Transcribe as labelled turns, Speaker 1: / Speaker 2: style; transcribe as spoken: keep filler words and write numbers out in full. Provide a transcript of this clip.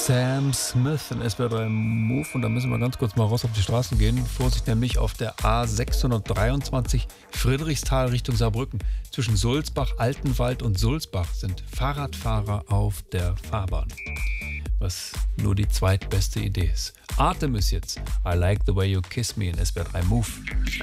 Speaker 1: Sam Smith in S W R drei Move und da müssen wir ganz kurz mal raus auf die Straßen gehen. Vorsicht nämlich auf der A sechshundertdreiundzwanzig Friedrichsthal Richtung Saarbrücken. Zwischen Sulzbach, Altenwald und Sulzbach sind Fahrradfahrer auf der Fahrbahn. Was nur die zweitbeste Idee ist. Artemis jetzt. I like the way you kiss me in S W R drei Move.